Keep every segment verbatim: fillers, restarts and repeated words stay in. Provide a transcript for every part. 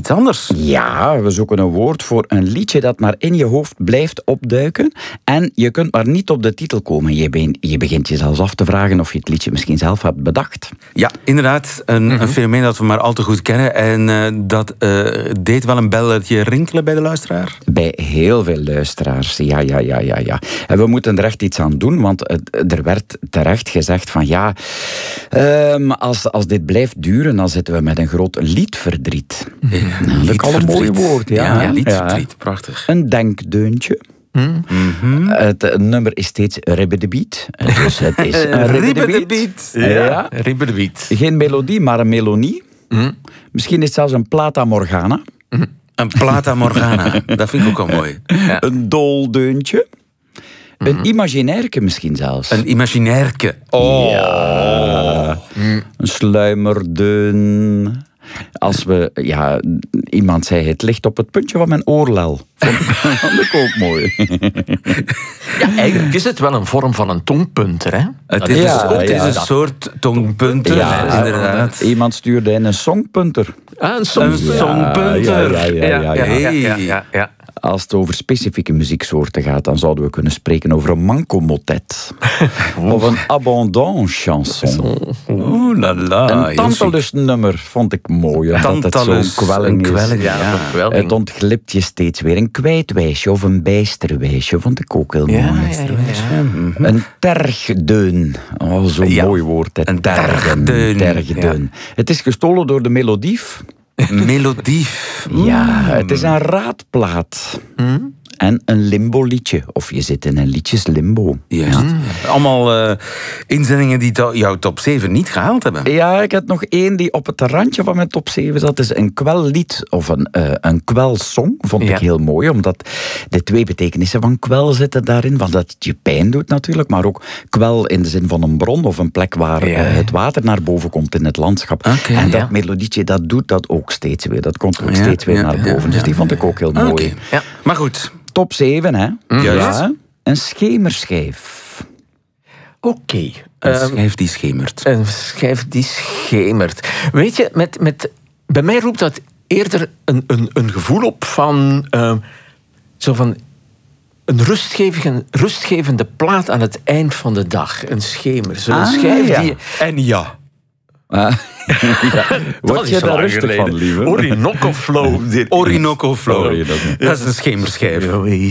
iets anders. Ja, we zoeken een woord voor een liedje dat maar in je hoofd blijft opduiken. En je kunt maar niet op de titel komen. Je, ben, je begint je zelfs af te vragen of je het liedje misschien zelf hebt bedacht. Ja, inderdaad. Een, mm-hmm. een fenomeen dat we maar al te goed kennen. En uh, dat uh, deed wel een belletje rinkelen bij de luisteraar. Bij heel veel luisteraars, ja, ja, ja, ja, ja. En we moeten er echt iets aan doen, want er werd terecht gezegd van ja, um, als, als dit blijft duren, dan zitten we met een groot liedverdriet. Ja, nou, dat is al een mooi woord, ja. Ja, ja liedverdriet, ja. Prachtig. Een denkdeuntje. Mm-hmm. Het nummer is steeds ribbedebeat. Dus het is een ribbedebeat. Ja, ja. Ribbedebeat. Geen melodie, maar een melonie. Mm. Misschien is het zelfs een plata morgana. Mm. Een plata morgana, dat vind ik ook al mooi. Ja. Een doldeuntje. Mm-hmm. Een imaginairke misschien zelfs. Een imaginairke. Oh. Ja. Mm. Een sluimerdeun. Als we, ja, iemand zei het ligt op het puntje van mijn oorlel. Vond, vond ik ook mooi. Ja, eigenlijk is het wel een vorm van een tongpunter, hè? Het is, ja, ook, het is ja. een soort tongpunter, ja, inderdaad. Iemand stuurde in een songpunter. Ah, een song, ja, songpunter. Ja, ja, ja, ja, ja, ja. ja, ja, ja. Als het over specifieke muzieksoorten gaat, dan zouden we kunnen spreken over een manco-motet. Of een abandon chanson. Oeh la la. Een tantalus-nummer vond ik mooi. Omdat het zo'n kwelling is. Kwelling, ja, ja. Het ontglipt je steeds weer. Een kwijtwijsje of een bijsterwijsje vond ik ook heel mooi. Ja, ja, ja. Mm-hmm. Een tergdeun. Oh, zo'n ja. mooi woord. Hè. Een tergdeun. tergdeun. Ja. Het is gestolen door de melodief. Melodief. Ja, het is een raadplaat. Mm. En een limbo-liedje. Of je zit in een liedjeslimbo. Juist. Ja. Allemaal uh, inzendingen die to- jouw top zeven niet gehaald hebben. Ja, ik had nog één die op het randje van mijn top zeven zat. Dat is een kwellied of een, uh, een kwelsong. Vond ja. ik heel mooi, omdat de twee betekenissen van kwel zitten daarin. Want dat het je pijn doet natuurlijk, maar ook kwel in de zin van een bron of een plek waar ja. uh, het water naar boven komt in het landschap. Okay, en dat ja. melodietje, dat doet dat ook steeds weer. Dat komt ook ja, steeds weer ja, naar boven. Ja, dus ja, die vond ik ook heel mooi. Okay. Ja. Maar goed. Top zeven, hè? Mm. Juist. Ja, een schemerschijf. Oké. Okay. Een um, schijf die schemert. Een schijf die schemert. Weet je, met, met, bij mij roept dat eerder een, een, een gevoel op van... Uh, zo van een rustgevende, rustgevende plaat aan het eind van de dag. Een schemer. Zo'n ah, schijf ja. die... En ja... Ah, ja. Word je daar rustig geleden. Van, lieve? Orinoco Flow. Orinoco Flow. Orinoco. Dat is een schemerschijf.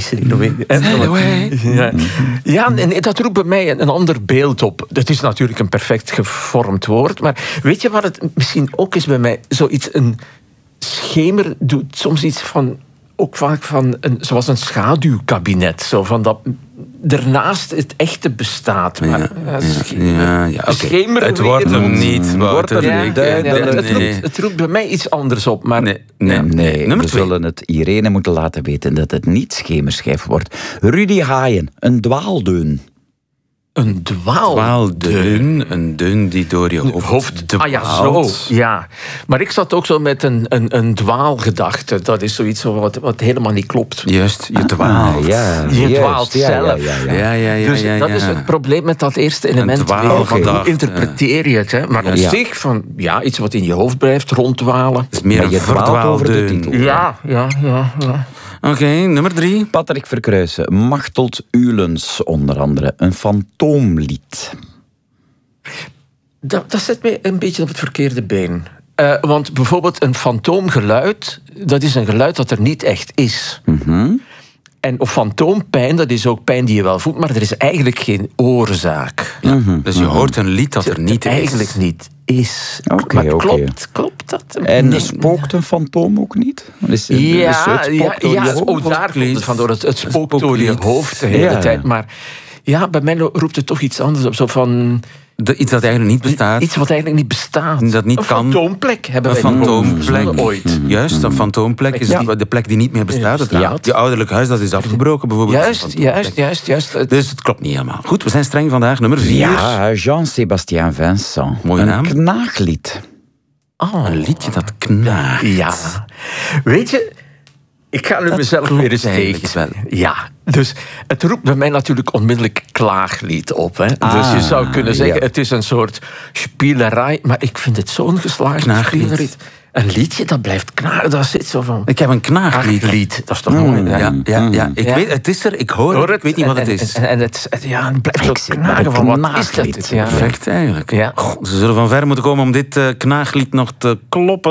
Ja, ja en dat roept bij mij een ander beeld op. Het is natuurlijk een perfect gevormd woord, maar weet je wat het misschien ook is bij mij? Zoiets, een schemer doet soms iets van... Ook vaak van, een, zoals een schaduwkabinet. Zo van dat ernaast het echte bestaat. Maar, ja, ja, ja, ja, okay. Het wordt hem niet. Wordt er ja, niet ja, ja, het, roept, het roept bij mij iets anders op. Maar nee, nee, nee. nee we twee. zullen het Irene moeten laten weten dat het niet schemerschijf wordt. Rudy Haaien, een dwaaldeun. Een dwaal. Dwaaldeun, een deun die door je hoofd, hoofd dwaalt. Ah ja, zo. Ja. Maar ik zat ook zo met een, een, een dwaalgedachte. Dat is zoiets wat, wat helemaal niet klopt. Juist, je dwaalt. Ah, ja, je juist, dwaalt ja, zelf. Ja, ja, ja. Ja, ja, ja, dus ja, ja. dat is het probleem met dat eerste element. Hoe interpreteer je het? Hè? Maar op ja. zich, van, ja, iets wat in je hoofd blijft, ronddwalen. Het is meer een verdwaaldeun. Ja, ja, ja. ja. Oké, okay, nummer drie. Patrick Verkruijsen, Machteld Ulens onder andere. Een fantoomlied. Dat, dat zet mij een beetje op het verkeerde been. Uh, want bijvoorbeeld een fantoomgeluid, dat is een geluid dat er niet echt is. Mm-hmm. En of fantoompijn, dat is ook pijn die je wel voelt, maar er is eigenlijk geen oorzaak. Ja, mm-hmm. Dus je hoort een lied dat er niet is. Eigenlijk niet is. Okay, maar okay. klopt, klopt dat? En nee. Spookt een fantoom ook niet? Is, ja, is het ja, door ja, je hoofd, oh, daar komt het van door. Het, het spookt door je hoofd de hele ja. tijd. Maar ja, bij mij roept het toch iets anders op. Zo van... De, iets dat eigenlijk niet bestaat. Iets wat eigenlijk niet bestaat. Dat niet een kan. fantoomplek hebben wij. Een fantoomplek. Ooit. Mm-hmm. Juist, een fantoomplek is ja. de plek die niet meer bestaat. Het ja. Je ouderlijk huis dat is afgebroken bijvoorbeeld. Juist, juist, juist, juist. Dus het klopt niet helemaal. Goed, we zijn streng vandaag. Nummer vier. Ja, Jean-Sébastien Vincent. Mooie naam. Een knaaglied. Oh, een liedje dat knaagt. Ja. Weet je... Ik ga nu mezelf weer eens tegen. Ja, dus het roept bij mij natuurlijk onmiddellijk klaaglied op. Hè. Ah, dus je zou kunnen zeggen, ja. het is een soort spielerij. Maar ik vind het zo'n geslaagd spielerij. een liedje dat blijft knagen. Dat zit zo van... Ik heb een knaaglied. Lied, dat is toch mooi? Ja, ja, ja, ja. Ik Ja. weet, het is er, ik hoor, Hoor het, ik weet niet wat het en, is. En, en het, het- ja, het blijft Ik ook zit met knagen een van wat is knaaglied. dat? Ja. Perfect eigenlijk. Ja. Goh, ze zullen van ver moeten komen om dit uh, knaaglied nog te kloppen.